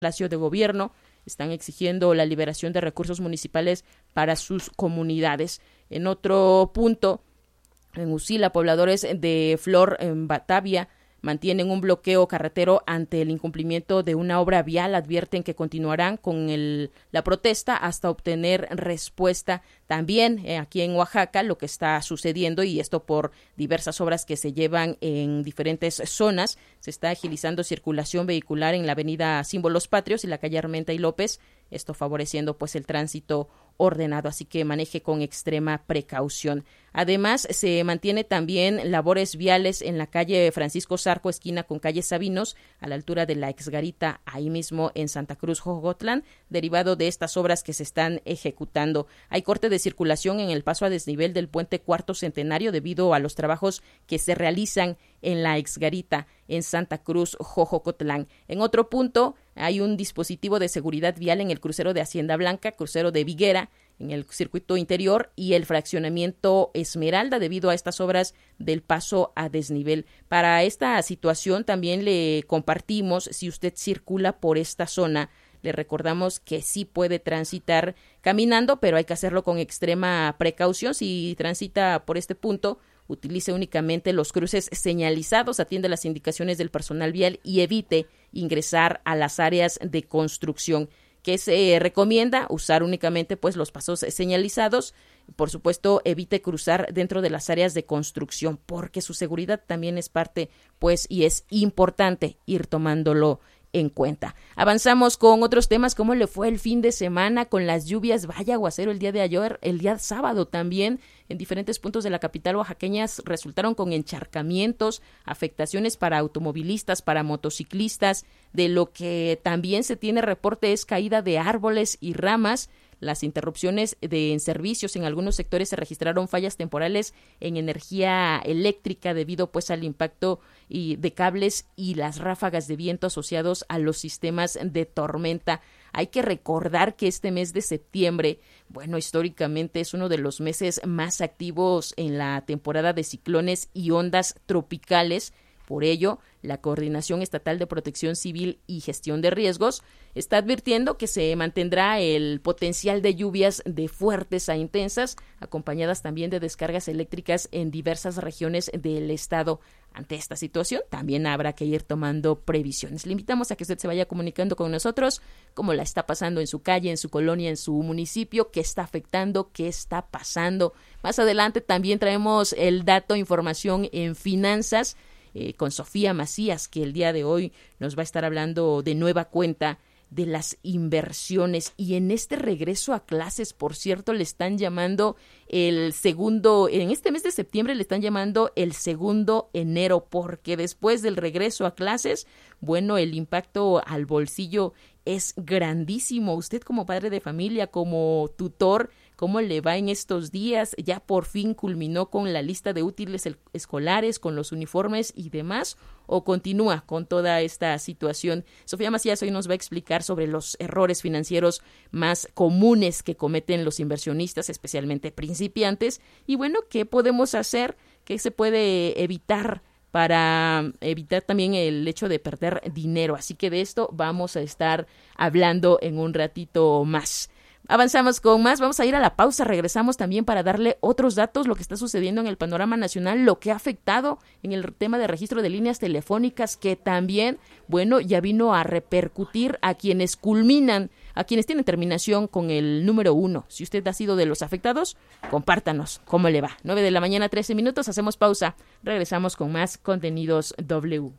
Palacio de Gobierno. Están exigiendo la liberación de recursos municipales para sus comunidades. En otro punto, en Usila, pobladores de Flor en Batavia mantienen un bloqueo carretero ante el incumplimiento de una obra vial. Advierten que continuarán con la protesta hasta obtener respuesta. También aquí en Oaxaca lo que está sucediendo, y esto por diversas obras que se llevan en diferentes zonas, se está agilizando circulación vehicular en la avenida Símbolos Patrios y la calle Armenta y López, esto favoreciendo pues el tránsito ordenado, así que maneje con extrema precaución. Además, se mantiene también labores viales en la calle Francisco Zarco, esquina con calle Sabinos, a la altura de la exgarita, ahí mismo en Santa Cruz, Jogotlán, derivado de estas obras que se están ejecutando. Hay corte de circulación en el paso a desnivel del puente Cuarto Centenario debido a los trabajos que se realizan en la exgarita en Santa Cruz, Jojocotlán. En otro punto, hay un dispositivo de seguridad vial en el crucero de Hacienda Blanca, crucero de Viguera, en el circuito interior, y el fraccionamiento Esmeralda debido a estas obras del paso a desnivel. Para esta situación también le compartimos, si usted circula por esta zona, le recordamos que sí puede transitar caminando, pero hay que hacerlo con extrema precaución. Si transita por este punto, utilice únicamente los cruces señalizados, atiende las indicaciones del personal vial y evite ingresar a las áreas de construcción. Que se recomienda usar únicamente pues los pasos señalizados. Por supuesto, evite cruzar dentro de las áreas de construcción, porque su seguridad también es parte, pues, y es importante ir tomándolo en cuenta. Avanzamos con otros temas. ¿Cómo le fue el fin de semana con las lluvias? Vaya aguacero el día de ayer, el día sábado también, en diferentes puntos de la capital oaxaqueña resultaron con encharcamientos, afectaciones para automovilistas, para motociclistas. De lo que también se tiene reporte es caída de árboles y ramas. Las interrupciones en servicios en algunos sectores, se registraron fallas temporales en energía eléctrica debido pues al impacto de cables y las ráfagas de viento asociados a los sistemas de tormenta. Hay que recordar que este mes de septiembre, bueno, históricamente es uno de los meses más activos en la temporada de ciclones y ondas tropicales. Por ello, la Coordinación Estatal de Protección Civil y Gestión de Riesgos está advirtiendo que se mantendrá el potencial de lluvias de fuertes a intensas, acompañadas también de descargas eléctricas en diversas regiones del estado. Ante esta situación, también habrá que ir tomando previsiones. Le invitamos a que usted se vaya comunicando con nosotros, cómo la está pasando en su calle, en su colonia, en su municipio, qué está afectando, qué está pasando. Más adelante también traemos el dato, información en finanzas, con Sofía Macías, que el día de hoy nos va a estar hablando de nueva cuenta de las inversiones. Y en este regreso a clases, por cierto, le están llamando el segundo, en este mes de septiembre le están llamando el segundo enero, porque después del regreso a clases, bueno, el impacto al bolsillo es grandísimo. Usted como padre de familia, como tutor, ¿cómo le va en estos días? Ya por fin culminó con la lista de útiles escolares, con los uniformes y demás, ¿o continúa con toda esta situación? Sofía Macías hoy nos va a explicar sobre los errores financieros más comunes que cometen los inversionistas, especialmente principiantes, y bueno, ¿qué podemos hacer? ¿Qué se puede evitar para evitar también el hecho de perder dinero? Así que de esto vamos a estar hablando en un ratito más. Avanzamos con más, vamos a ir a la pausa, regresamos también para darle otros datos, lo que está sucediendo en el panorama nacional, lo que ha afectado en el tema de registro de líneas telefónicas, que también, bueno, ya vino a repercutir a quienes culminan, a quienes tienen terminación con el número 1. Si usted ha sido de los afectados, compártanos cómo le va. 9 de la mañana, 13 minutos, hacemos pausa, regresamos con más contenidos W.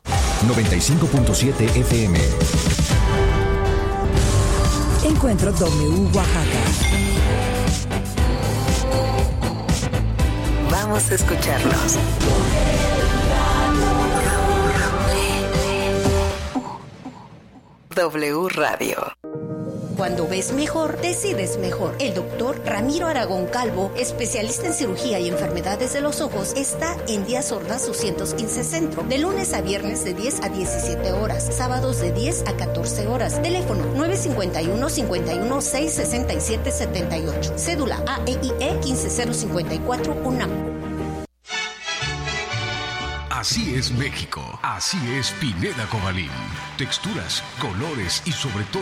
95.7 FM. Encuentro W Oaxaca. Vamos a escucharlos. W Radio. Cuando ves mejor, decides mejor. El doctor Ramiro Aragón Calvo, especialista en cirugía y enfermedades de los ojos, está en Díaz Ordaz 215 Centro, de lunes a viernes de 10 a 17 horas, sábados de 10 a 14 horas. Teléfono 951-51-667-78. Cédula AEIE 15054 UNAM. Así es México. Así es Pineda Cobalín. Texturas, colores y sobre todo